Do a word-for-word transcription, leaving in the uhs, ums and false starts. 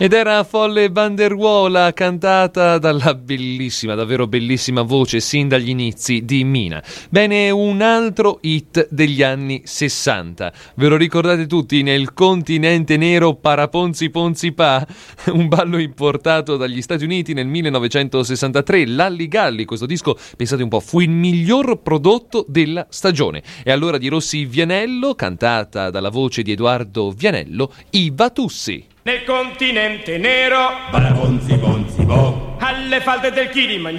Ed era Folle Banderuola, cantata dalla bellissima, davvero bellissima voce sin dagli inizi di Mina. Bene, un altro hit degli anni sessanta. Ve lo ricordate tutti? Nel continente nero Paraponzi Ponzi Pa, un ballo importato dagli Stati Uniti nel millenovecentosessantatré. Lalli Galli, questo disco, pensate un po', fu il miglior prodotto della stagione. E allora di Rossi Vianello, cantata dalla voce di Edoardo Vianello, I Vatussi. Nel continente nero, Paraponzi Ponzi Po, alle falde del Kilimangiaro,